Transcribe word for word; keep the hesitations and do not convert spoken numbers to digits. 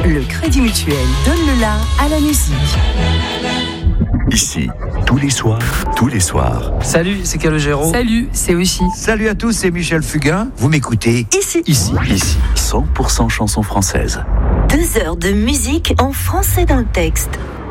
Le Crédit Mutuel donne le la à la musique. Ici, tous les soirs, tous les soirs. Salut, c'est Calogero. Salut, c'est aussi. Salut à tous, c'est Michel Fugain. Vous m'écoutez Ici. Ici, ici, cent pour cent chansons françaises. Deux heures de musique en français dans le texte.